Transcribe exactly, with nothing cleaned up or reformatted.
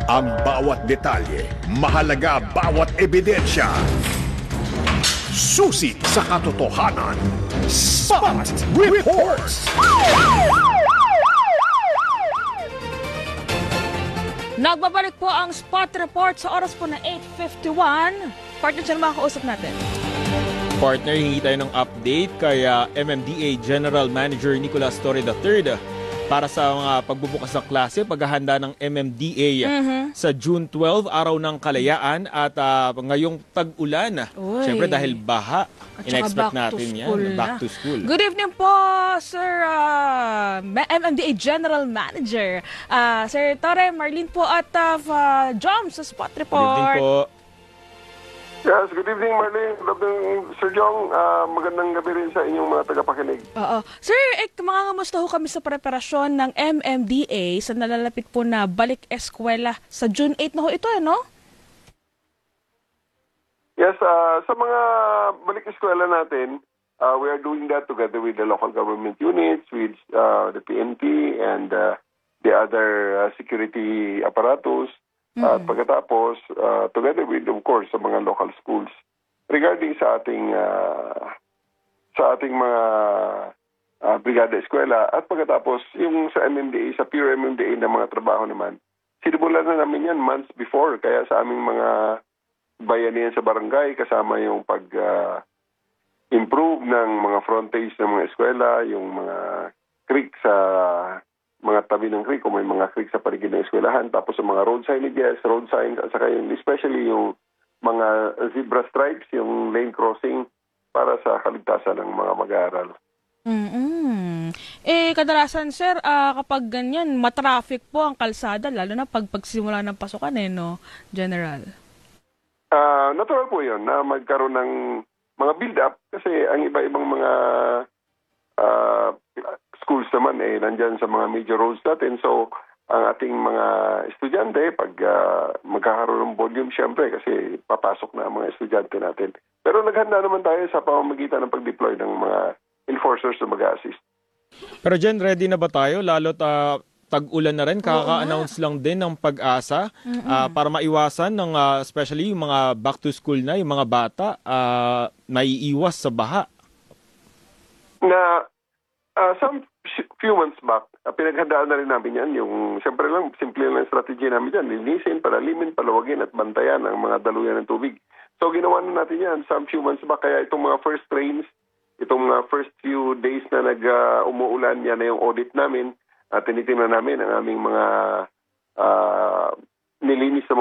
Ang bawat detalye, mahalaga bawat ebidensya. Susi sa katotohanan. Spot Reports! Nagbabalik po ang Spot Report sa oras po na eight fifty-one. Partner, siya na makakausap natin. Partner, hingi tayo ng update kay uh, M M D A General Manager Nicolas Torre the third para sa mga pagbubukas ng klase, paghahanda ng M M D A mm-hmm. sa June twelfth, araw ng kalayaan at uh, ngayong tag-ulan. Siyempre dahil baha, in-expect natin yan. Back to school. Good evening po, Sir uh, M M D A General Manager. Uh, Sir Torre, Marlene po at uh, Jom sa Spot Report. Good evening po. Yes, good evening, Marlene. Good evening, Sir Jong. Uh, magandang gabi rin sa inyong mga tagapakinig. Oo. Sir, eh, mangangamusta ho kami sa preparasyon ng M M D A sa nalalapit po na balik eskwela sa June eighth na ho ito, ano? Yes, uh, sa mga balik eskwela natin, uh, we are doing that together with the local government units, with uh, the P N P and uh, the other uh, security apparatus. At mm-hmm. pagkatapos, uh, together with, of course, sa mga local schools, regarding sa ating uh, sa ating mga uh, brigada eskwela, at pagkatapos, yung sa M M D A, sa pure M M D A na mga trabaho naman, sinimulan na namin yan months before, kaya sa aming mga bayanihan sa barangay, kasama yung pag-improve uh, ng mga frontage ng mga eskwela, yung mga creek sa mga tabi ng creek, kung may mga creek sa paligid ng eskwelahan, tapos sa mga road signages, road signs, at saka yung, especially yung mga zebra stripes, yung lane crossing, para sa kaligtasan ng mga mag-aaral. Mm-hmm. Eh, kadalasan, sir, uh, kapag ganyan, matraffic po ang kalsada, lalo na pag pagsimula ng pasukan, eh, no, General? Uh, natural po yun, na magkaroon ng mga build-up, kasi ang iba-ibang mga uh, schools naman eh nandyan sa mga major roads natin. So, ang ating mga estudyante, pag uh, magkakaroon ng volume, syempre, kasi papasok na ang mga estudyante natin. Pero naghanda naman tayo sa pamamagitan ng pag-deploy ng mga enforcers na mag-assist. Pero Jen, ready na ba tayo? Lalo't uh, tag-ulan na rin, kaka-announce lang din ng Pag-asa uh, para maiwasan ng uh, especially yung mga back to school na, yung mga bata, uh, naiiwas sa baha. Na uh, some few months back, uh, pinaghandaan na rin namin yan. Yung, siyempre lang, simple lang strategy namin yan. Linisin, palalimin, palawagin at bantayan ang mga daluyan ng tubig. So, ginawa na natin yan some few months back. Kaya itong mga first rains, itong uh, first few days na nag-umuulan, uh, yan na yung audit namin. At uh, tinitingnan namin ang aming mga uh,